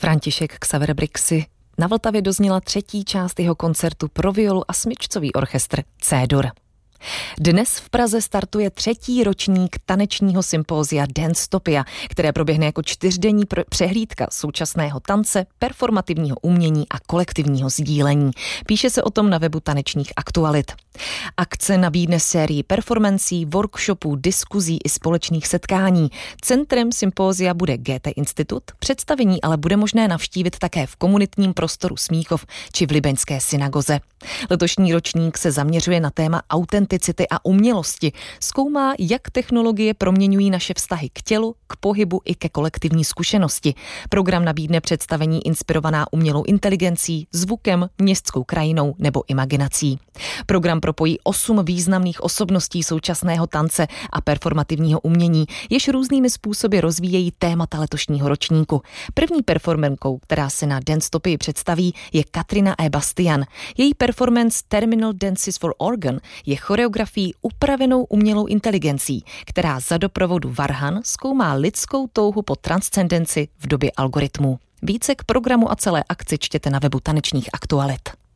František Xaver Brixy. Na Vltavě dozněla třetí část jeho koncertu pro violu a smyčcový orchestr C-dur. Dnes v Praze startuje třetí ročník tanečního sympózia Dance-topia, které proběhne jako 4denní přehlídka současného tance, performativního umění a kolektivního sdílení. Píše se o tom na webu Tanečních aktualit. Akce nabídne sérii performancí, workshopů, diskuzí i společných setkání. Centrem sympózia bude Goethe Institut, představení ale bude možné navštívit také v komunitním prostoru Smíchov či v Libeňské synagoze. Letošní ročník se zaměřuje na téma autenticity a umělosti. Zkoumá, jak technologie proměňují naše vztahy k tělu, k pohybu i ke kolektivní zkušenosti. Program nabídne představení inspirovaná umělou inteligencí, zvukem, městskou krajinou nebo imaginací. Program propojí 8 významných osobností současného tance a performativního umění, jež různými způsoby rozvíjejí témata letošního ročníku. První performerkou, která se na Dance-topii představí, je Katrina E. Bastian. Její performance Terminal Dances for Organ je choreografií upravenou umělou inteligencí, která za doprovodu varhan zkoumá lidskou touhu po transcendenci v době algoritmů. Více k programu a celé akci čtěte na webu Tanečních aktualit.